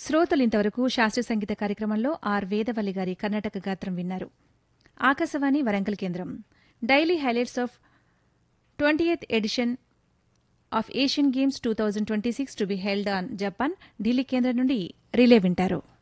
శ్రోతలు ఇంతవరకు శాస్త్రీయ సంగీత కార్యక్రమంలో ఆర్ వేదవల్లి గారి కర్ణాటక గాత్రం విన్నారు. ఆకాశవాణి వరంగల్ కేంద్రం. Daily highlights of 20th edition of Asian games 2026 to be held on Japan Delhi కేంద్రం నుండి రిలే వింటారు.